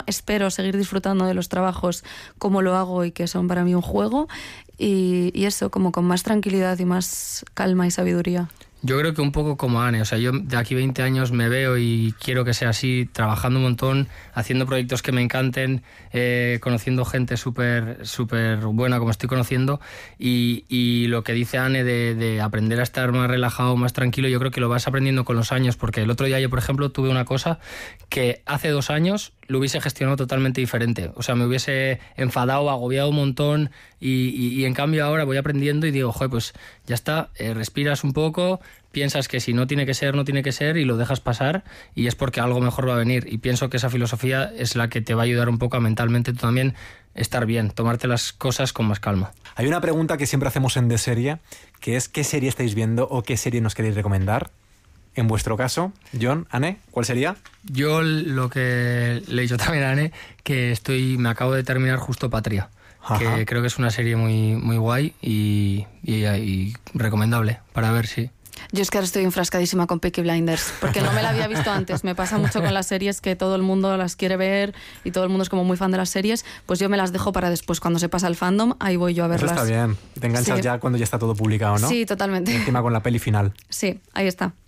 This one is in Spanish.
mucho. Espero seguir disfrutando de los trabajos como lo hago y que son para mí un juego. Y eso, como con más tranquilidad y más calma y sabiduría. Yo creo que un poco como Anne, o sea, yo de aquí 20 años me veo y quiero que sea así, trabajando un montón, haciendo proyectos que me encanten, conociendo gente súper buena como estoy conociendo, y lo que dice Anne de aprender a estar más relajado, más tranquilo, yo creo que lo vas aprendiendo con los años, porque el otro día yo, por ejemplo, tuve una cosa que hace 2 años lo hubiese gestionado totalmente diferente, o sea, me hubiese enfadado, agobiado un montón, y en cambio ahora voy aprendiendo y digo, joder, pues ya está, respiras un poco, piensas que si no tiene que ser, no tiene que ser, y lo dejas pasar, y es porque algo mejor va a venir. Y pienso que esa filosofía es la que te va a ayudar un poco a mentalmente tú también estar bien, tomarte las cosas con más calma. Hay una pregunta que siempre hacemos en De Serie, que es ¿qué serie estáis viendo o qué serie nos queréis recomendar? En vuestro caso, Jon, Anne, ¿cuál sería? Yo lo que le he dicho también a Anne, que me acabo de terminar justo Patria. Ajá. Que creo que es una serie muy, muy guay y recomendable para ver, sí. Yo es que ahora estoy enfrascadísima con Peaky Blinders, porque no me la había visto antes. Me pasa mucho con las series que todo el mundo las quiere ver y todo el mundo es como muy fan de las series, pues yo me las dejo para después, cuando se pasa el fandom, ahí voy yo a verlas. Eso está bien, te enganchas ya cuando ya está todo publicado, ¿no? Sí, totalmente. Y encima con la peli final. Sí, ahí está.